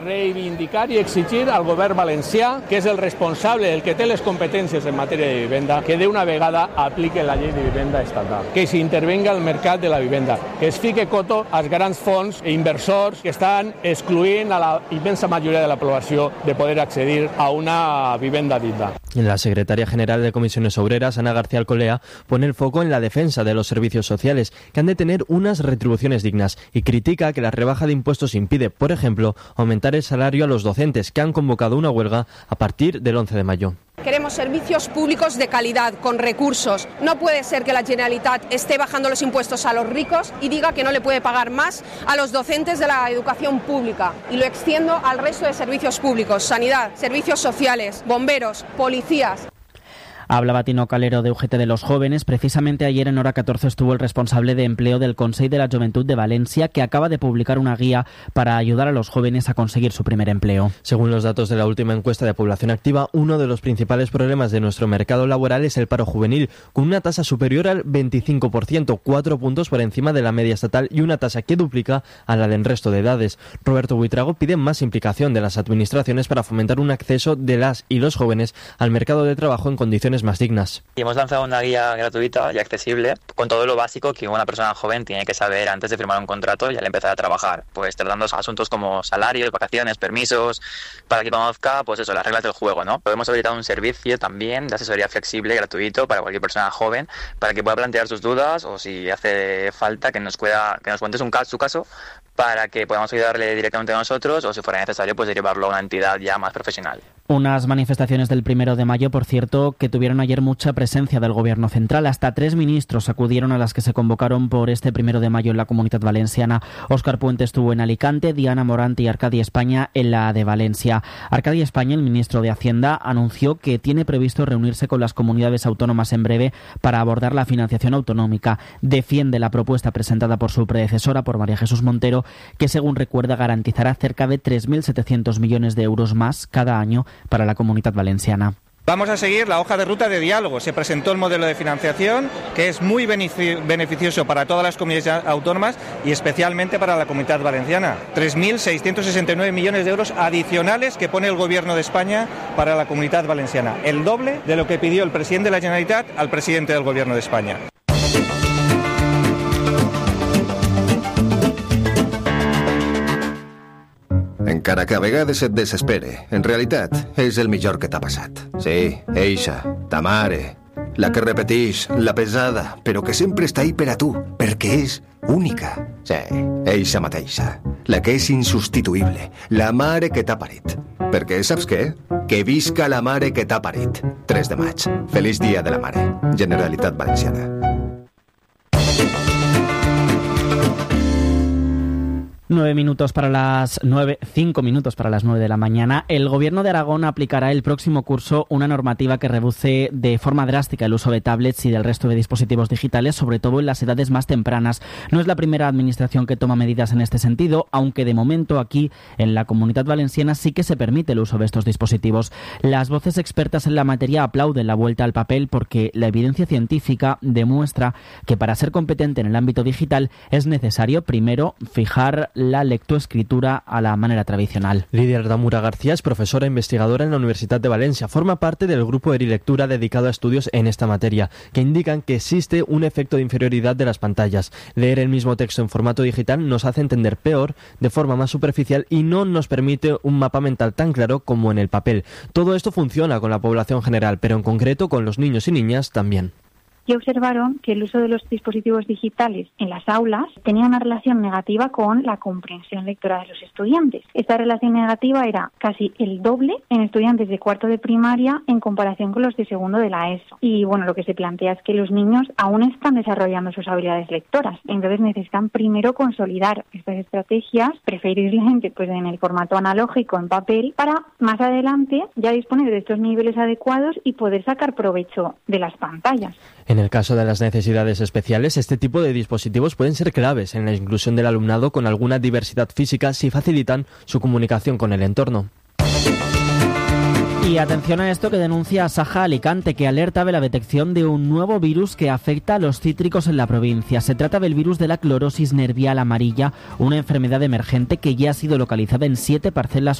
Reivindicar i exigir al govern valencià, que és el responsable, el que té les competències en matèria de vivenda, que d'una vegada aplique la llei de vivenda estatal, que s'intervenga al mercat de la vivenda, que es fique coto als grans fons e inversors que estan excluint a la immensa majoria de la població de poder accedir a una vivenda digna. La secretaria general de Comisiones Obreras, Ana García Alcolea, pone el foco en la defensa de los servicios sociales, que han de tener unas retribuciones dignas, y critica que la rebaja de impuestos impide, por ejemplo, aumentar el salario a los docentes, que han convocado una huelga a partir del 11 de mayo. Queremos servicios públicos de calidad, con recursos. No puede ser que la Generalitat esté bajando los impuestos a los ricos y diga que no le puede pagar más a los docentes de la educación pública. Y lo extiendo al resto de servicios públicos, sanidad, servicios sociales, bomberos, policías. Hablaba Tino Calero de UGT de los Jóvenes. Precisamente ayer en Hora 14 estuvo el responsable de empleo del Consell de la Juventud de Valencia, que acaba de publicar una guía para ayudar a los jóvenes a conseguir su primer empleo. Según los datos de la última encuesta de población activa, uno de los principales problemas de nuestro mercado laboral es el paro juvenil, con una tasa superior al 25%, 4 puntos por encima de la media estatal y una tasa que duplica a la del resto de edades. Roberto Buitrago pide más implicación de las administraciones para fomentar un acceso de las y los jóvenes al mercado de trabajo en condiciones más dignas. Y hemos lanzado una guía gratuita y accesible con todo lo básico que una persona joven tiene que saber antes de firmar un contrato y al empezar a trabajar, pues tratando asuntos como salarios, vacaciones, permisos, para que conozca, pues eso, las reglas del juego, ¿no? Pero hemos habilitado un servicio también de asesoría flexible, gratuito, para cualquier persona joven, para que pueda plantear sus dudas o si hace falta que nos cuente su caso, para que podamos ayudarle directamente a nosotros o si fuera necesario pues derivarlo a una entidad ya más profesional. Unas manifestaciones del 1 de mayo, por cierto, que tuvieron ayer mucha presencia del Gobierno central. Hasta 3 ministros acudieron a las que se convocaron por este 1 de mayo en la Comunitat Valenciana. Óscar Puente estuvo en Alicante, Diana Morante y Arcadia España en la de Valencia. Arcadia España, el ministro de Hacienda, anunció que tiene previsto reunirse con las comunidades autónomas en breve para abordar la financiación autonómica. Defiende la propuesta presentada por su predecesora, por María Jesús Montero, que según recuerda garantizará cerca de 3.700 millones de euros más cada año para la Comunitat Valenciana. Vamos a seguir la hoja de ruta de diálogo. Se presentó el modelo de financiación que es muy beneficioso para todas las comunidades autónomas y especialmente para la Comunitat Valenciana. 3.669 millones de euros adicionales que pone el Gobierno de España para la Comunitat Valenciana. El doble de lo que pidió el presidente de la Generalitat al presidente del Gobierno de España. Encara que a vegades et desespere, en realitat és el millor que t'ha passat. Sí, eixa, ta mare, la que repeteix, la pesada, però que sempre està ahí per a tu, perquè és única. Sí, eixa mateixa, la que és insubstituïble, la mare que t'ha parit. Perquè saps què? Que visca la mare que t'ha parit. 3 de maig, feliç dia de la mare, Generalitat Valenciana. 5 minutos para las 9 de la mañana. El Gobierno de Aragón aplicará el próximo curso una normativa que reduce de forma drástica el uso de tablets y del resto de dispositivos digitales, sobre todo en las edades más tempranas. No es la primera administración que toma medidas en este sentido, aunque de momento aquí en la Comunitat Valenciana sí que se permite el uso de estos dispositivos. Las voces expertas en la materia aplauden la vuelta al papel porque la evidencia científica demuestra que para ser competente en el ámbito digital es necesario primero fijar la lectoescritura a la manera tradicional. Lidia Ardamura García es profesora e investigadora en la Universidad de Valencia. Forma parte del grupo Erilectura dedicado a estudios en esta materia, que indican que existe un efecto de inferioridad de las pantallas. Leer el mismo texto en formato digital nos hace entender peor, de forma más superficial y no nos permite un mapa mental tan claro como en el papel. Todo esto funciona con la población general, pero en concreto con los niños y niñas también. Y observaron que el uso de los dispositivos digitales en las aulas tenía una relación negativa con la comprensión lectora de los estudiantes. Esta relación negativa era casi el doble en estudiantes de cuarto de primaria en comparación con los de segundo de la ESO. Y bueno, lo que se plantea es que los niños aún están desarrollando sus habilidades lectoras. Entonces necesitan primero consolidar estas estrategias, preferiblemente pues en el formato analógico, en papel, para más adelante ya disponer de estos niveles adecuados y poder sacar provecho de las pantallas. En el caso de las necesidades especiales, este tipo de dispositivos pueden ser claves en la inclusión del alumnado con alguna diversidad física si facilitan su comunicación con el entorno. Y atención a esto que denuncia Saja Alicante, que alerta de la detección de un nuevo virus que afecta a los cítricos en la provincia. Se trata del virus de la clorosis nervial amarilla, una enfermedad emergente que ya ha sido localizada en 7 parcelas